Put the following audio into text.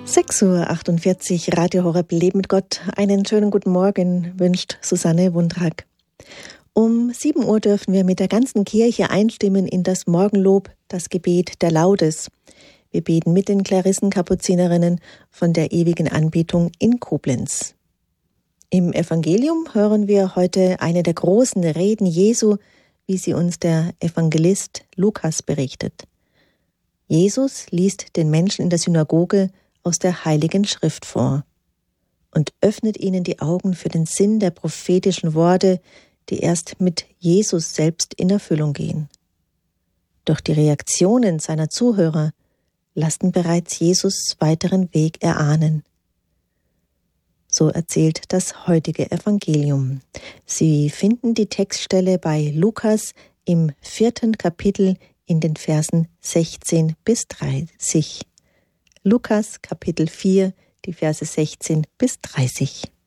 6:48 Uhr, Radio Horeb, Leben mit Gott. Einen schönen guten Morgen wünscht Susanne Wundrak. Um 7 Uhr dürfen wir mit der ganzen Kirche einstimmen in das Morgenlob, das Gebet der Laudes. Wir beten mit den Klarissen-Kapuzinerinnen von der ewigen Anbetung in Koblenz. Im Evangelium hören wir heute eine der großen Reden Jesu, wie sie uns der Evangelist Lukas berichtet. Jesus liest den Menschen in der Synagoge aus der Heiligen Schrift vor und öffnet ihnen die Augen für den Sinn der prophetischen Worte, die erst mit Jesus selbst in Erfüllung gehen. Doch die Reaktionen seiner Zuhörer lassen bereits Jesus' weiteren Weg erahnen. So erzählt das heutige Evangelium. Sie finden die Textstelle bei Lukas im 4. Kapitel in den Versen 16 bis 30. Lukas Kapitel 4, die Verse 16 bis 30.